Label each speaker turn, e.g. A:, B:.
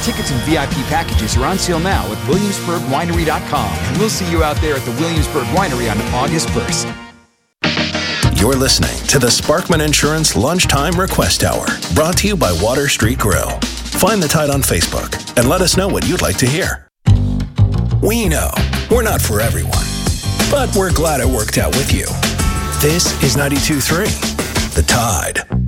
A: Tickets and VIP packages are on sale now at WilliamsburgWinery.com, and we'll see you out there at the Williamsburg Winery on August 1st.
B: You're listening to the Sparkman Insurance Lunchtime Request Hour, brought to you by Water Street Grill. Find the Tide on Facebook and let us know what you'd like to hear. We know we're not for everyone, but we're glad it worked out with you. This is 92.3, The Tide.